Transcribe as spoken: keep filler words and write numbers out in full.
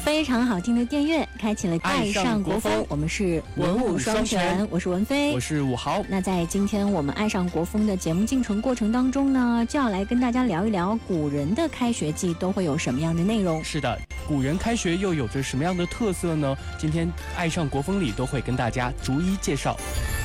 非常好听的电乐，开启了爱上国风。我们是文武双全，我是文飞， 我是武豪。 那在今天我们爱上国风的节目进程过程当中呢，就要来跟大家聊一聊古人的开学季都会有什么样的内容。 是的，古人开学又有着什么样的特色呢？今天爱上国风里都会跟大家逐一介绍。